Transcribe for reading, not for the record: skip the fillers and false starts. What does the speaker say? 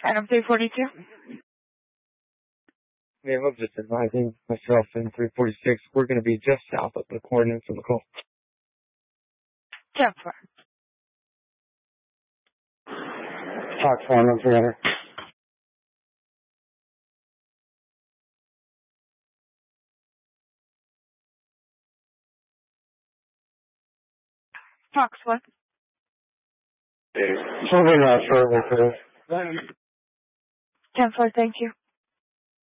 Item 342. Ma'am, I'm just advising myself and 346. We're going to be just south of the coordinates on the call. 10-4. Fox 1, I'm 300. Fox 1. Something shortly for this. 10-4, thank you.